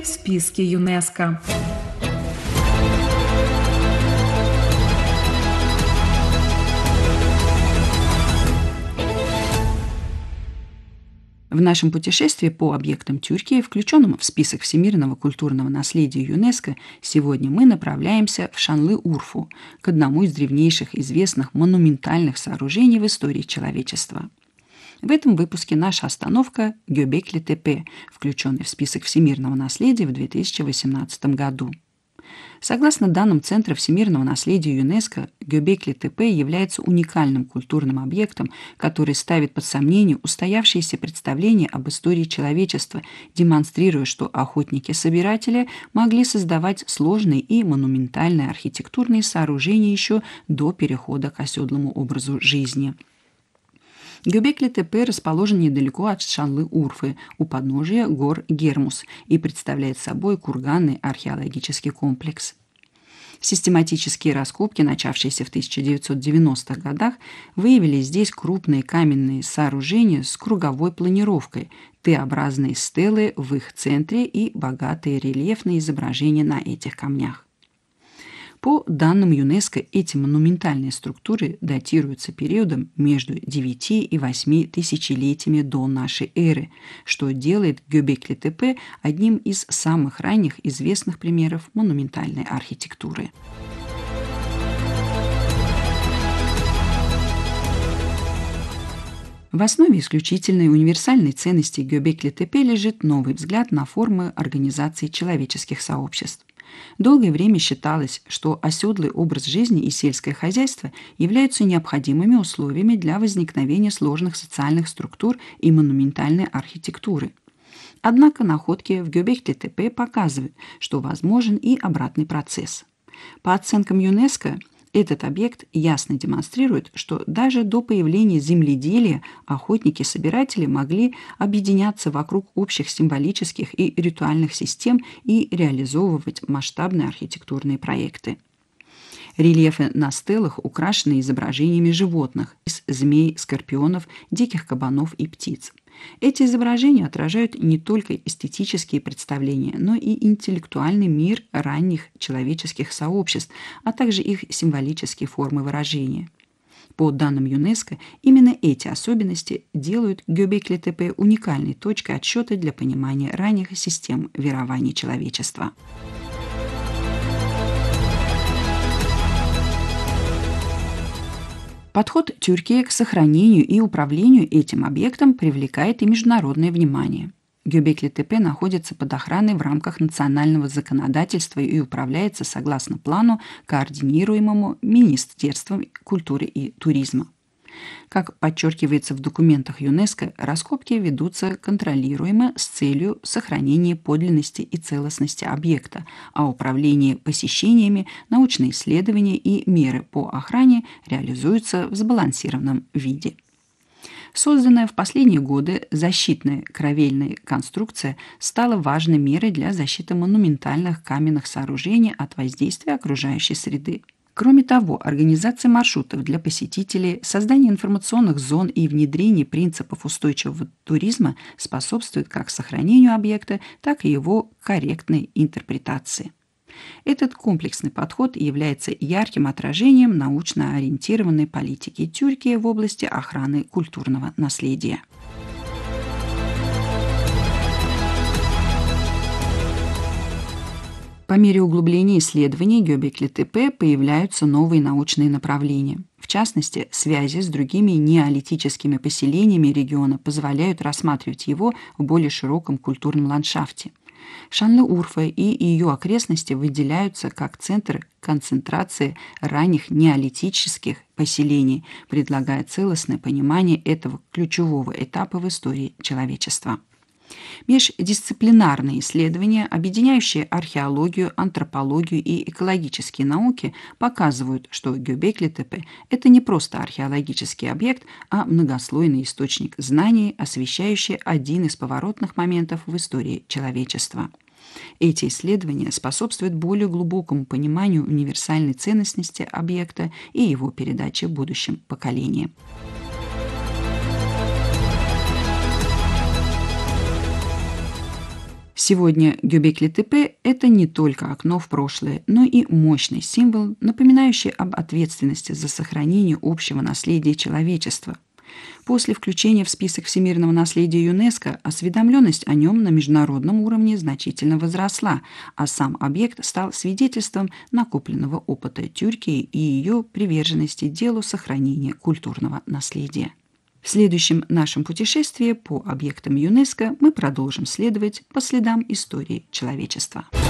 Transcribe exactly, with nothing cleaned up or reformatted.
в списке ЮНЕСКО. В нашем путешествии по объектам Тюркии, включенным в список всемирного культурного наследия ЮНЕСКо, сегодня мы направляемся в Шанлы-Урфу, к одному из древнейших известных монументальных сооружений в истории человечества. В этом выпуске наша остановка Гёбекли-Тепе, включенный в список всемирного наследия в две тысячи восемнадцатом году. Согласно данным Центра всемирного наследия ЮНЕСКо, Гёбекли-Тепе является уникальным культурным объектом, который ставит под сомнение устоявшиеся представления об истории человечества, демонстрируя, что охотники-собиратели могли создавать сложные и монументальные архитектурные сооружения еще до перехода к оседлому образу жизни. Гёбекли-Тепе расположен недалеко от Шанлы-Урфы, у подножия гор Гермус, и представляет собой курганный археологический комплекс. Систематические раскопки, начавшиеся в тысяча девятьсот девяностых годах, выявили здесь крупные каменные сооружения с круговой планировкой, Т-образные стелы в их центре и богатые рельефные изображения на этих камнях. По данным ЮНЕСКо, эти монументальные структуры датируются периодом между девятью и восьмью тысячелетиями до нашей эры, что делает Гёбекли-Тепе одним из самых ранних известных примеров монументальной архитектуры. В основе исключительной универсальной ценности Гёбекли-Тепе лежит новый взгляд на формы организации человеческих сообществ. Долгое время считалось, что оседлый образ жизни и сельское хозяйство являются необходимыми условиями для возникновения сложных социальных структур и монументальной архитектуры. Однако находки в Гёбекли-Тепе показывают, что возможен и обратный процесс. По оценкам ЮНЕСКо, этот объект ясно демонстрирует, что даже до появления земледелия охотники-собиратели могли объединяться вокруг общих символических и ритуальных систем и реализовывать масштабные архитектурные проекты. Рельефы на стелах украшены изображениями животных из змей, скорпионов, диких кабанов и птиц. Эти изображения отражают не только эстетические представления, но и интеллектуальный мир ранних человеческих сообществ, а также их символические формы выражения. По данным ЮНЕСКо, именно эти особенности делают Гёбекли-Тепе уникальной точкой отсчета для понимания ранних систем верований человечества. Подход Тюркии к сохранению и управлению этим объектом привлекает и международное внимание. Гёбекли-Тепе находится под охраной в рамках национального законодательства и управляется согласно плану, координируемому Министерством культуры и туризма. Как подчеркивается в документах ЮНЕСКо, раскопки ведутся контролируемо с целью сохранения подлинности и целостности объекта, а управление посещениями, научные исследования и меры по охране реализуются в сбалансированном виде. Созданная в последние годы защитная корабельная конструкция стала важной мерой для защиты монументальных каменных сооружений от воздействия окружающей среды. Кроме того, организация маршрутов для посетителей, создание информационных зон и внедрение принципов устойчивого туризма способствует как сохранению объекта, так и его корректной интерпретации. Этот комплексный подход является ярким отражением научно ориентированной политики Тюркии в области охраны культурного наследия. По мере углубления исследований Гёбекли-Тепе появляются новые научные направления. В частности, связи с другими неолитическими поселениями региона позволяют рассматривать его в более широком культурном ландшафте. Шанлы-Урфа и ее окрестности выделяются как центр концентрации ранних неолитических поселений, предлагая целостное понимание этого ключевого этапа в истории человечества. Междисциплинарные исследования, объединяющие археологию, антропологию и экологические науки, показывают, что Гёбекли-Тепе – это не просто археологический объект, а многослойный источник знаний, освещающий один из поворотных моментов в истории человечества. Эти исследования способствуют более глубокому пониманию универсальной ценности объекта и его передаче будущим поколениям. Сегодня Гёбекли-Тепе– это не только окно в прошлое, но и мощный символ, напоминающий об ответственности за сохранение общего наследия человечества. После включения в список всемирного наследия ЮНЕСКО осведомленность о нем на международном уровне значительно возросла, а сам объект стал свидетельством накопленного опыта Тюркии и ее приверженности делу сохранения культурного наследия. В следующем нашем путешествии по объектам ЮНЕСКО мы продолжим следовать по следам истории человечества.